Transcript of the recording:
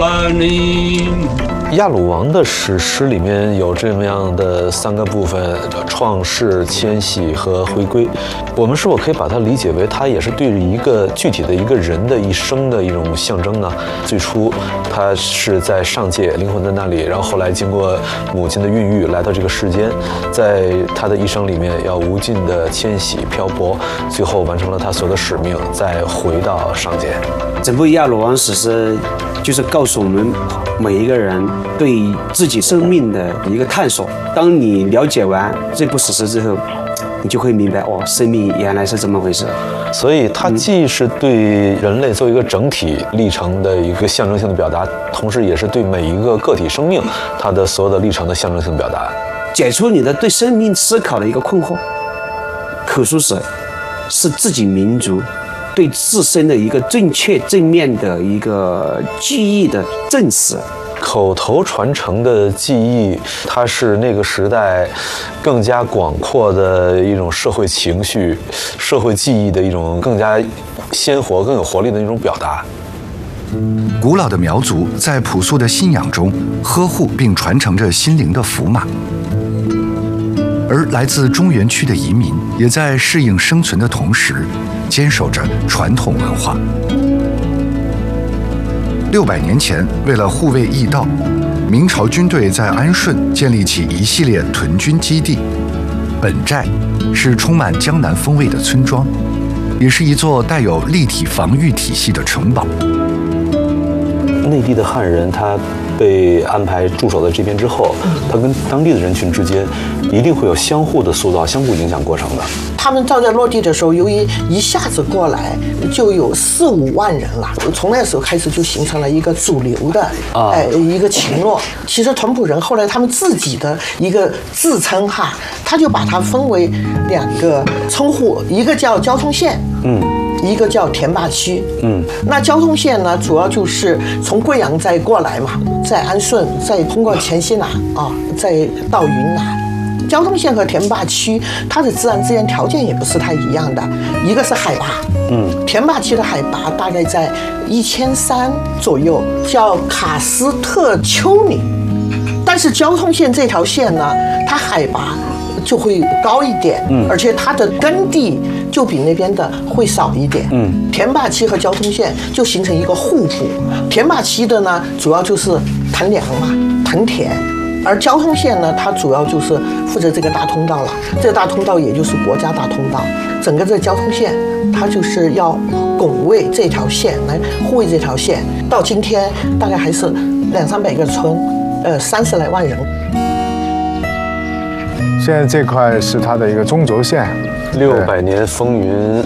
亚鲁王的史诗里面有这么样的3个部分：创世、迁徙和回归。我们是否可以把它理解为，它也是对于一个具体的一个人的一生的一种象征呢？最初他是在上界，灵魂在那里，然后后来经过母亲的孕育来到这个世间，在他的一生里面要无尽的迁徙漂泊，最后完成了他所有的使命，再回到上界。 整部亚鲁王史诗就是告诉我们每一个人对自己生命的一个探索。当你了解完这部史诗之后，你就会明白，哦，生命原来是这么回事。 所以它既是对人类作为一个整体历程的一个象征性的表达，同时也是对每一个个体生命它的所有的历程的象征性表达， 解除你的对生命思考的一个困惑。可苏史是自己民族对自身的一个正确正面的一个记忆的证实。 口头传承的记忆，它是那个时代更加广阔的一种社会情绪、社会记忆的一种更加鲜活、更有活力的一种表达。 古老的苗族在朴素的信仰中呵护并传承着心灵的符码，而来自中原区的移民也在适应生存的同时，坚守着传统文化。600年前，为了护卫驿道，明朝军队在安顺建立起一系列屯军基地。本寨是充满江南风味的村庄，也是一座带有立体防御体系的城堡。 内地的汉人，他被安排驻守在这边之后，他跟当地的人群之间一定会有相互的塑造、相互影响过程的。 他们照在落地的时候，由于一下子过来就有4、5万人了，从那时候开始就形成了一个主流的一个群落。其实屯埔人后来他们自己的一个自称哈，他就把它分为2个称呼，一个叫交通线，一个叫田坝区。那交通线呢，主要就是从贵阳再过来嘛，在安顺，再通过黔西南再到云南。交通线和田坝区，它的自然资源条件也不是太一样的。一个是海拔，田坝区的海拔大概在1300左右，叫喀斯特丘陵。但是交通线这条线呢，它海拔就会高一点，而且它的耕地就比那边的会少一点。田坝区和交通线就形成一个互补。田坝区的呢，主要就是腾粮嘛，腾田。而交通线呢，它主要就是负责这个大通道了，这个大通道也就是国家大通道。整个这交通线，它就是要拱卫这条线，来护卫这条线。到今天大概还是200-300个村，30来万人。 现在这块是它的一个中轴线， 600年风云